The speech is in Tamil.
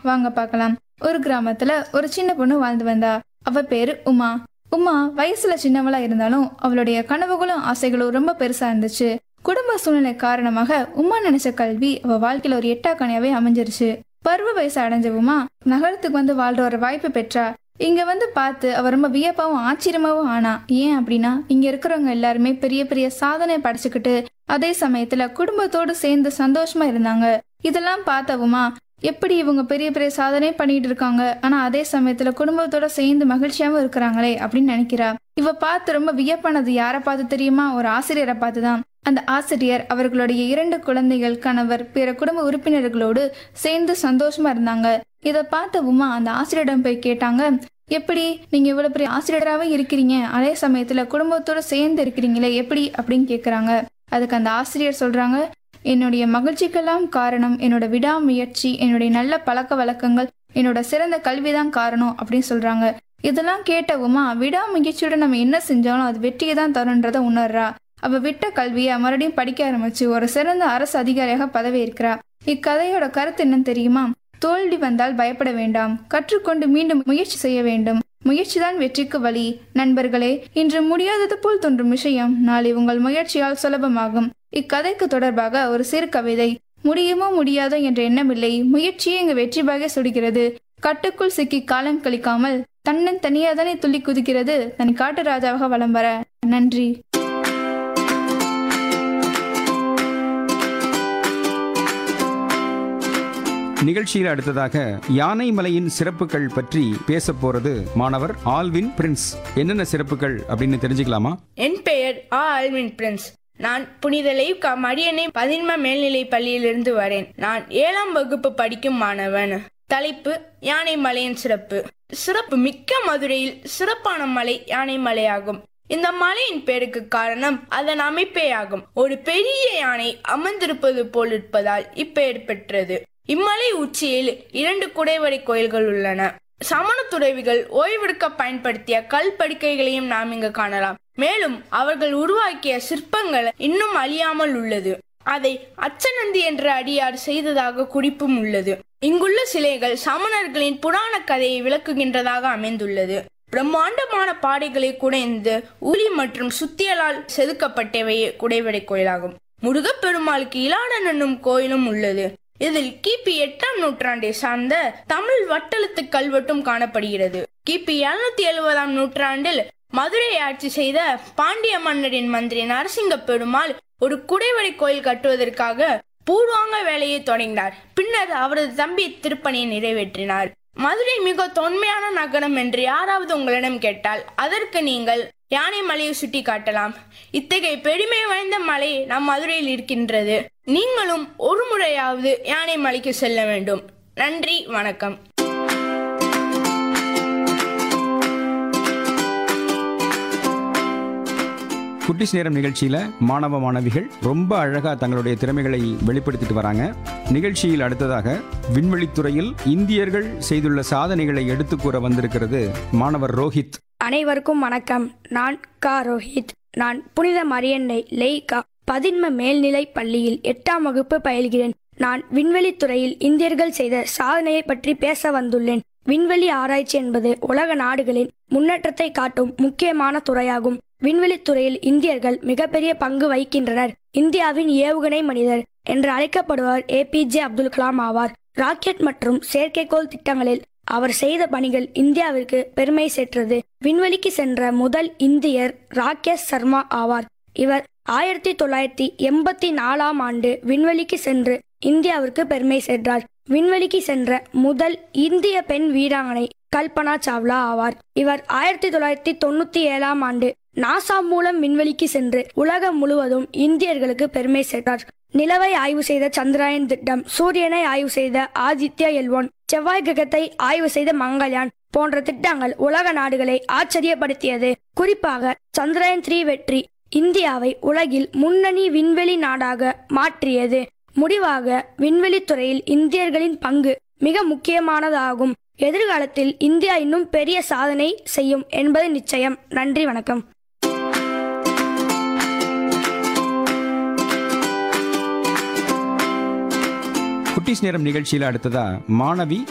வாங்க பார்க்கலாம். ஒரு கிராமத்துல ஒரு சின்ன பொண்ணு வாழ்ந்து வந்தா. அவ பேரு உமா. உமா வயசுல சின்னவளா இருந்தாலும் அவளுடைய கனவுகளும் ஆசைகளும் ரொம்ப பெருசா இருந்துச்சு. குடும்ப சூழ்நிலை காரணமாக உமா நினைச்ச கல்வி அவ வாழ்க்கையில ஒரு எட்டாக்கணியாவே அமைஞ்சிருச்சு. பருவ வயசு அடைஞ்ச உமா நகரத்துக்கு வந்து வாழ்ற ஒரு வாய்ப்பு பெற்றா. இங்க வந்து பார்த்து அவ ரொம்ப வியப்பாவும் ஆச்சரியமாவும் ஆனா. ஏன் அப்படின்னா இங்க இருக்கிறவங்க எல்லாருமே பெரிய பெரிய சாதனை படைச்சுக்கிட்டு அதே சமயத்துல குடும்பத்தோடு சேர்ந்து சந்தோஷமா இருந்தாங்க. இதெல்லாம் பார்த்தவுமா எப்படி இவங்க பெரிய பெரிய சாதனை பண்ணிட்டு இருக்காங்க, ஆனா அதே சமயத்துல குடும்பத்தோட சேர்ந்து மகிழ்ச்சியாவும் இருக்கிறாங்களே அப்படின்னு நினைக்கிறா. இவ பார்த்து ரொம்ப வியப்பானது யாரை பார்த்து தெரியுமா? ஒரு ஆசிரியரை பார்த்துதான். அந்த ஆசிரியர் அவர்களுடைய 2 குழந்தைகள், கணவர், பிற குடும்ப உறுப்பினர்களோடு சேர்ந்து சந்தோஷமா இருந்தாங்க. இதை பார்த்த உமா அந்த ஆசிரியரிடம் போய் கேட்டாங்க, எப்படி நீங்க இவ்வளவு பெரிய ஆசிரியராகவே இருக்கிறீங்க, அதே சமயத்துல குடும்பத்தோட சேர்ந்து இருக்கிறீங்களே எப்படி அப்படின்னு கேக்குறாங்க. அதுக்கு அந்த ஆசிரியர் சொல்றாங்க, என்னுடைய மகிழ்ச்சிக்கெல்லாம் காரணம் என்னோட விடாமுயற்சி, என்னுடைய நல்ல பழக்க வழக்கங்கள், என்னோட சிறந்த கல்விதான் காரணம் அப்படின்னு சொல்றாங்க. இதெல்லாம் கேட்டவுமா விடாமுயற்சியோட நம்ம என்ன செஞ்சாலும் அது வெற்றியை தான் தருன்றத உணர்றா. அவ விட்ட கல்வியை மறுபடியும் படிக்க ஆரம்பிச்சு ஒரு சிறந்த அரசு அதிகாரியாக பதவி இருக்கிறா. இக்கதையோட கருத்து என்னன்னு தெரியுமா? தோல்வி வந்தால் பயப்பட வேண்டாம், கற்றுக்கொண்டு மீண்டும் முயற்சி செய்ய வேண்டும். முயற்சிதான் வெற்றிக்கு வழி. நண்பர்களே, இன்று முடியாதது போல் தோன்றும் விஷயம் நாளை உங்கள் முயற்சியால் சுலபமாகும். இக்கதைக்கு தொடர்பாக ஒரு சிறு கவிதை. முடியுமோ முடியாதோ என்ற எண்ணமில்லை, முயற்சியே இங்கு வெற்றி பாக சுடுகிறது. கட்டுக்குள் சிக்கி காலம் கழிக்காமல் தன்னன் தனியாதானே துள்ளி குதிக்கிறது, தன் காட்டு ராஜாவாக வலம் வர. நன்றி. நிகழ்ச்சியில் அடுத்ததாக யானை மலையின் சிறப்புகள் பற்றி பேச போறது மாணவர் ஆல்வின் பிரின்ஸ். என்னென்ன சிறப்புகள் அப்படின்னு தெரிஞ்சுக்கலாமா? என் பெயர் ஆல்வின் பிரின்ஸ். நான் புனித லைவ்கா மரியனை 11 மேல்நிலை பள்ளியிலிருந்து வரேன். நான் 7ஆம் வகுப்பு படிக்கும் மாணவன். தலைப்பு யானை மலையின் சிறப்பு. சிறப்பு மிக்க மதுரையில் சிறப்பான மலை யானை மலையாகும். இந்த மலையின் பேருக்கு காரணம் அதன் அமைப்பே ஆகும். ஒரு பெரிய யானை அமர்ந்திருப்பது போல் இருப்பதால் இப்பெயர் பெற்றது. இம்மலை உச்சியில் 2 குடைவரை கோயில்கள் உள்ளன. சமண துறவிகள் ஓய்வெடுக்க பயன்படுத்திய கல் படுக்கைகளையும் நாம் இங்கு காணலாம். மேலும் அவர்கள் உருவாக்கிய சிற்பங்கள் இன்னும் அழியாமல் உள்ளது. அதை அச்சநந்தி என்ற அடியார் செய்ததாக குறிப்பும் உள்ளது. இங்குள்ள சிலைகள் சமணர்களின் புராண கதையை விளக்குகின்றதாக அமைந்துள்ளது. பிரம்மாண்டமான பாடைகளை குடைந்து ஊலி மற்றும் சுத்தியலால் செதுக்கப்பட்டவையே குடைவரை கோயிலாகும். முருகப்பெருமாளுக்கு இலாடன் என்னும் கோயிலும் உள்ளது. இதில் கிபி 8ஆம் நூற்றாண்டை சார்ந்த தமிழ் வட்டெழுத்து கல்வெட்டும் காணப்படுகிறது. கிபி 770ஆம் நூற்றாண்டில் மதுரை ஆட்சி செய்த பாண்டிய மன்னரின் மந்திரி நரசிங்க பெருமாள் ஒரு குடைவரை கோயில் கட்டுவதற்காக பூர்வாங்க வேலையை தொடங்கினார். பின்னர் அவரது தம்பி திருப்பணியை நிறைவேற்றினார். மதுரை மிக தொன்மையான நகரம் என்று யாராவது உங்களிடம் கேட்டால் அதற்கு நீங்கள் யானை மலையை சுட்டி காட்டலாம். இத்தகைய பெருமை வாய்ந்த மலை நம் மதுரையில் இருக்கின்றது. நீங்களும் ஒரு முறையாவது யானை மலைக்கு செல்ல வேண்டும். நன்றி, வணக்கம். குட்டிஸ் நேரம் நிகழ்ச்சியில மாணவ மாணவிகள் ரொம்ப அழகா தங்களுடைய திறமைகளை வெளிப்படுத்திட்டு வராங்க. நிகழ்ச்சியில் அடுத்ததாக விண்வெளித்துறையில் இந்தியர்கள் செய்துள்ள சாதனைகளை எடுத்து கூற வந்திருக்கிறது மாணவர் ரோஹித். அனைவருக்கும் வணக்கம். நான் ரோஹித். நான் புனித மரியன்னை லைவ்கா 11 மேல்நிலை பள்ளியில் 8ஆம் வகுப்பு பயில்கிறேன். நான் விண்வெளித்துறையில் இந்தியர்கள் செய்த சாதனையை பற்றி பேச வந்துள்ளேன். விண்வெளி ஆராய்ச்சி என்பது உலக நாடுகளின் முன்னேற்றத்தை காட்டும் முக்கியமான துறையாகும். விண்வெளித்துறையில் இந்தியர்கள் மிகப்பெரிய பங்கு வகிக்கின்றனர். இந்தியாவின் ஏவுகணை மனிதர் என்று அழைக்கப்படுவார் APJ அப்துல் கலாம் ஆவார். ராக்கெட் மற்றும் செயற்கைக்கோள் திட்டங்களில் அவர் செய்த பணிகள் இந்தியாவிற்கு பெருமை சேர்த்தது. விண்வெளிக்கு சென்ற முதல் இந்தியர் ராகேஷ் சர்மா ஆவார். இவர் 1984ஆம் ஆண்டு விண்வெளிக்கு சென்று இந்தியாவிற்கு பெருமை சேர்த்தார். விண்வெளிக்கு சென்ற முதல் இந்திய பெண் வீராங்கனை கல்பனா சாவ்லா ஆவார். இவர் 1997ஆம் ஆண்டு நாசா மூலம் விண்வெளிக்கு சென்று உலகம் முழுவதும் இந்தியர்களுக்கு பெருமை சேர்த்தார். நிலவை ஆய்வு செய்த சந்திராயன் திட்டம், சூரியனை ஆய்வு செய்த ஆதித்யா L1, செவ்வாய் கிரகத்தை ஆய்வு செய்த மங்கள்யான் போன்ற திட்டங்கள் உலக நாடுகளை ஆச்சரியப்படுத்தியது. குறிப்பாக சந்திராயன் 3 வெற்றி இந்தியாவை உலகில் முன்னணி விண்வெளி நாடாக மாற்றியது. முடிவாக விண்வெளித்துறையில் இந்தியர்களின் பங்கு மிக முக்கியமானதாகும். எதிர்காலத்தில் இந்தியா இன்னும் பெரிய சாதனை செய்யும் என்பது நிச்சயம். நன்றி, வணக்கம். குட்டிஸ் நேரம் நிகழ்ச்சியில் அடுத்ததா மாணவி